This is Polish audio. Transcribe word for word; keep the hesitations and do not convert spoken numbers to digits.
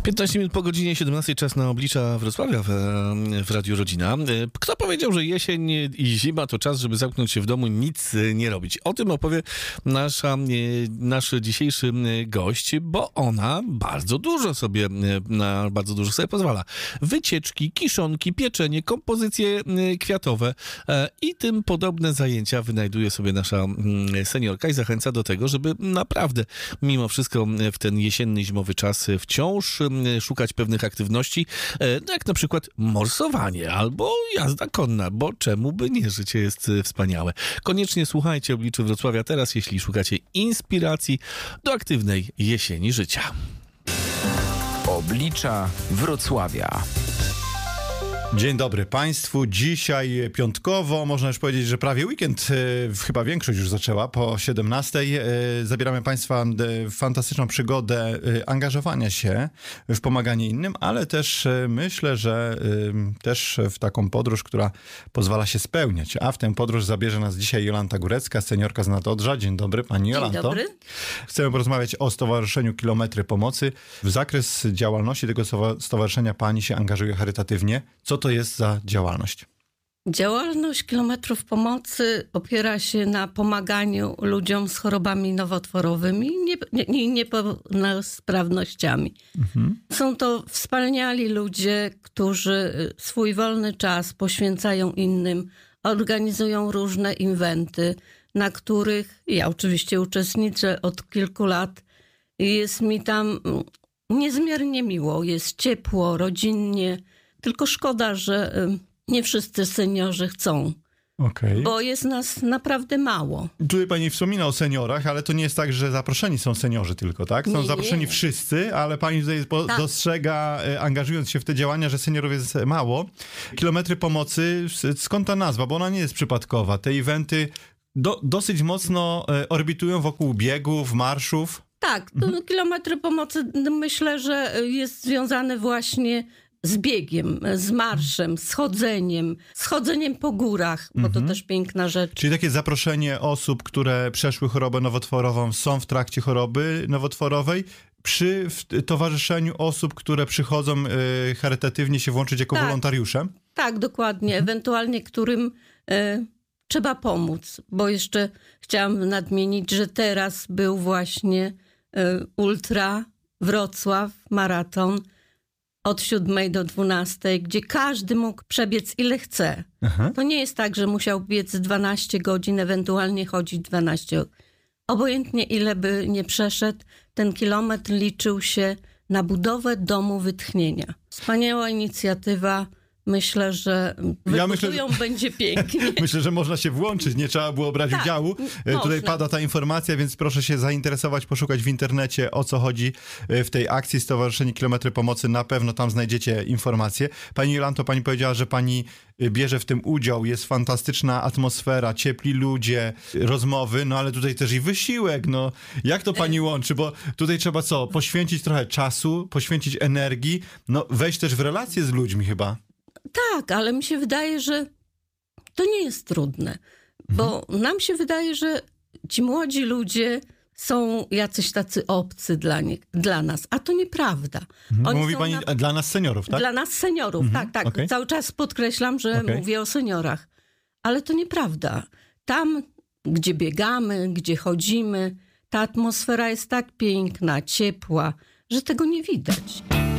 piętnaście minut po godzinie siedemnastej, czas na oblicza Wrocławia w, w Radiu Rodzina. Kto powiedział, że jesień i zima to czas, żeby zamknąć się w domu, nic nie robić? O tym opowie nasza, nasz dzisiejszy gość, bo ona bardzo dużo sobie, na bardzo dużo sobie pozwala. Wycieczki, kiszonki, pieczenie, kompozycje kwiatowe i tym podobne zajęcia wynajduje sobie nasza seniorka i zachęca do tego, żeby naprawdę mimo wszystko w ten jesienny, zimowy czas wciąż szukać pewnych aktywności, no jak na przykład morsowanie albo jazda konna, bo czemu by nie, życie jest wspaniałe. Koniecznie słuchajcie Obliczy Wrocławia teraz, jeśli szukacie inspiracji do aktywnej jesieni życia. Oblicza Wrocławia. Dzień dobry Państwu. Dzisiaj piątkowo, można już powiedzieć, że prawie weekend, e, chyba większość już zaczęła, po siedemnastej. E, zabieramy Państwa w fantastyczną przygodę e, angażowania się w pomaganie innym, ale też e, myślę, że e, też w taką podróż, która pozwala się spełniać. A w tę podróż zabierze nas dzisiaj Jolanta Górecka, seniorka z Nadodrza. Dzień dobry Pani Jolanto. Dzień dobry. Chcemy porozmawiać o Stowarzyszeniu Kilometry Pomocy. W zakres działalności tego stowarzyszenia Pani się angażuje charytatywnie. Co to jest za działalność? Działalność Kilometrów Pomocy opiera się na pomaganiu ludziom z chorobami nowotworowymi i niepełnosprawnościami. Mhm. Są to wspaniali ludzie, którzy swój wolny czas poświęcają innym, organizują różne eventy, na których ja oczywiście uczestniczę od kilku lat i jest mi tam niezmiernie miło, jest ciepło, rodzinnie. Tylko szkoda, że nie wszyscy seniorzy chcą, okay. Bo jest nas naprawdę mało. Tutaj pani wspomina o seniorach, ale to nie jest tak, że zaproszeni są seniorzy tylko, tak? Są nie, zaproszeni nie. wszyscy, ale pani tutaj tak. dostrzega, angażując się w te działania, że seniorów jest mało. Kilometry Pomocy, skąd ta nazwa? Bo ona nie jest przypadkowa. Te eventy do, dosyć mocno orbitują wokół biegów, marszów. Tak, to mhm. Kilometry Pomocy myślę, że jest związane właśnie z biegiem, z marszem, z chodzeniem, z chodzeniem po górach, bo mhm. to też piękna rzecz. Czyli takie zaproszenie osób, które przeszły chorobę nowotworową, są w trakcie choroby nowotworowej, przy towarzyszeniu osób, które przychodzą y, charytatywnie się włączyć jako tak. wolontariusze? Tak, dokładnie. Mhm. Ewentualnie którym y, trzeba pomóc, bo jeszcze chciałam nadmienić, że teraz był właśnie y, Ultra Wrocław, maraton, od siódmej do dwunastej, gdzie każdy mógł przebiec ile chce. Aha. To nie jest tak, że musiał biec dwanaście godzin, ewentualnie chodzić dwanaście. Obojętnie ile by nie przeszedł, ten kilometr liczył się na budowę domu wytchnienia. Wspaniała inicjatywa. Myślę, że ja myślę, że będzie pięknie. Myślę, że można się włączyć, nie trzeba było brać tak, udziału. Można. Tutaj pada ta informacja, więc proszę się zainteresować, poszukać w internecie, o co chodzi w tej akcji Stowarzyszenie Kilometry Pomocy. Na pewno tam znajdziecie informacje. Pani Jolanto, pani powiedziała, że pani bierze w tym udział, jest fantastyczna atmosfera, ciepli ludzie, rozmowy, no ale tutaj też i wysiłek, no. Jak to pani łączy? Bo tutaj trzeba co? Poświęcić trochę czasu, poświęcić energii, no wejść też w relacje z ludźmi chyba. Tak, ale mi się wydaje, że to nie jest trudne, bo mhm. nam się wydaje, że ci młodzi ludzie są jacyś tacy obcy dla, nie, dla nas, a to nieprawda. Mhm. Mówi pani na... dla nas seniorów, tak? Dla nas seniorów, mhm. tak, tak. Okay. Cały czas podkreślam, że okay. mówię o seniorach, ale to nieprawda. Tam, gdzie biegamy, gdzie chodzimy, ta atmosfera jest tak piękna, ciepła, że tego nie widać.